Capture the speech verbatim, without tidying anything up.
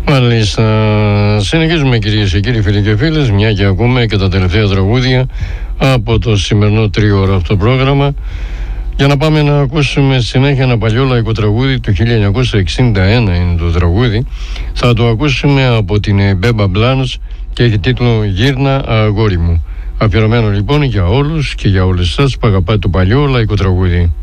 Μάλιστα, συνεχίζουμε κυρίες και κύριοι, φίλοι και φίλες, μια και ακούμε και τα τελευταία τραγούδια από το σημερινό τρίωρο αυτό πρόγραμμα, για να πάμε να ακούσουμε συνέχεια ένα παλιό λαϊκό τραγούδι του χίλια εννιακόσια εξήντα ένα είναι το τραγούδι. Θα το ακούσουμε από την Μπέμπα Μπλάνς και έχει τίτλο «Γύρνα αγόρι μου». Αφιερωμένο λοιπόν για όλους και για όλες εσάς που αγαπάτε το παλιό λαϊκό τραγούδι.